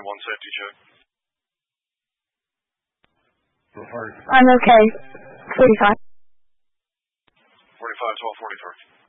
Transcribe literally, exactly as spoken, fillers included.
one safety check. I'm okay. forty-five. forty-five, twelve, forty-three.